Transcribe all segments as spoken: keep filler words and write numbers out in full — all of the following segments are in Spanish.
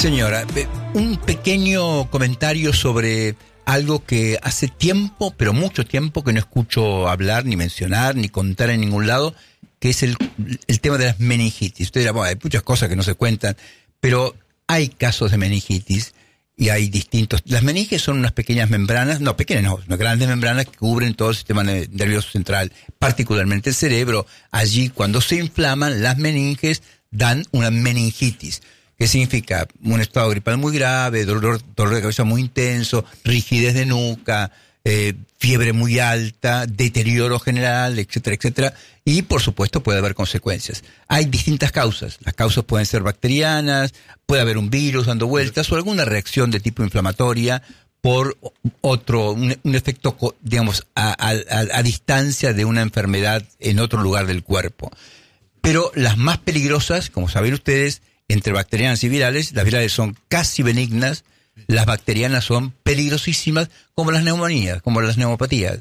Señora, un pequeño comentario sobre algo que hace tiempo, pero mucho tiempo, que no escucho hablar, ni mencionar, ni contar en ningún lado, que es el, el tema de las meningitis. Usted dirá, bueno, hay muchas cosas que no se cuentan, pero hay casos de meningitis y hay distintos. Las meninges son unas pequeñas membranas, no pequeñas, no, unas grandes membranas que cubren todo el sistema nervioso central, particularmente el cerebro. Allí, cuando se inflaman, las meninges dan una meningitis. ¿Qué significa? Un estado gripal muy grave, dolor, dolor de cabeza muy intenso, rigidez de nuca, eh, fiebre muy alta, deterioro general, etcétera, etcétera. Y, por supuesto, puede haber consecuencias. Hay distintas causas. Las causas pueden ser bacterianas, puede haber un virus dando vueltas o alguna reacción de tipo inflamatoria por otro, un, un efecto, digamos, a, a, a, a distancia de una enfermedad en otro lugar del cuerpo. Pero las más peligrosas, como saben ustedes, entre bacterianas y virales, las virales son casi benignas, las bacterianas son peligrosísimas, como las neumonías, como las neumopatías.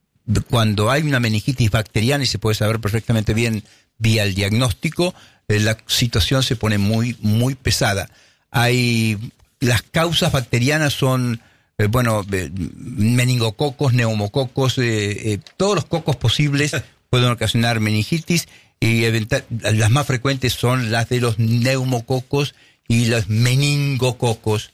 Cuando hay una meningitis bacteriana, y se puede saber perfectamente bien vía el diagnóstico, eh, la situación se pone muy, muy pesada. Hay, las causas bacterianas son, eh, bueno, eh, meningococos, neumococos, eh, eh, todos los cocos posibles pueden ocasionar meningitis. Y las más frecuentes son las de los neumococos y los meningococos.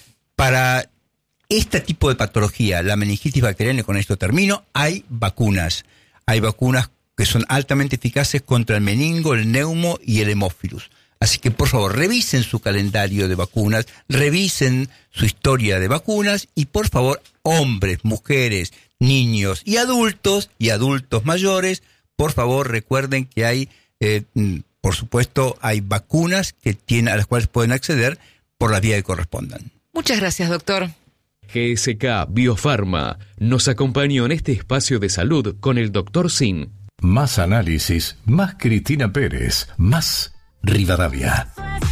Para este tipo de patología, la meningitis bacteriana, y con esto termino, hay vacunas. Hay vacunas que son altamente eficaces contra el meningo, el neumo y el hemófilus. Así que, por favor, revisen su calendario de vacunas, revisen su historia de vacunas y, por favor, hombres, mujeres, niños y adultos y adultos mayores, por favor, recuerden que hay, eh, por supuesto, hay vacunas que tienen, a las cuales pueden acceder por la vía que correspondan. Muchas gracias, doctor. G S K Biofarma nos acompañó en este espacio de salud con el doctor Sin. Más análisis, más Cristina Pérez, más Rivadavia.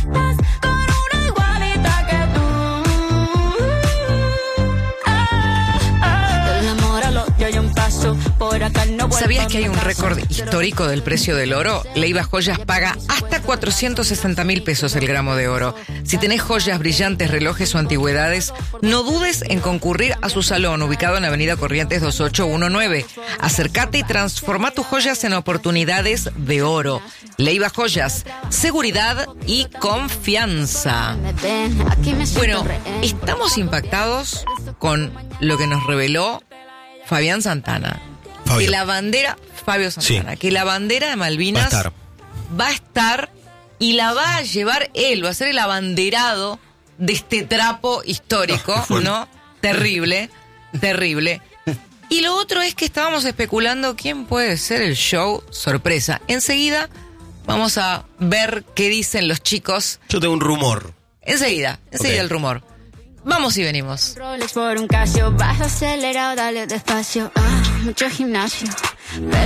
¿Sabías que hay un récord histórico del precio del oro? Leiva Joyas paga hasta cuatrocientos sesenta mil pesos el gramo de oro. Si tenés joyas, brillantes, relojes o antigüedades, no dudes en concurrir a su salón, ubicado en Avenida Corrientes dos ocho uno nueve. Acércate y transforma tus joyas en oportunidades de oro. Leiva Joyas, seguridad y confianza. Bueno, estamos impactados con lo que nos reveló Fabián Santana. Fabio. Que la bandera, Fabio Santana, sí. que la bandera de Malvinas va a, estar. va a estar y la va a llevar él, va a ser el abanderado de este trapo histórico, oh, ¿no? Terrible, terrible. Y lo otro es que estábamos especulando quién puede ser el show sorpresa. Enseguida vamos a ver qué dicen los chicos. Yo tengo un rumor. Enseguida, enseguida okay. el rumor. Vamos y venimos. Por un Casio, vas acelerado, dale despacio. Ah, mucho gimnasio.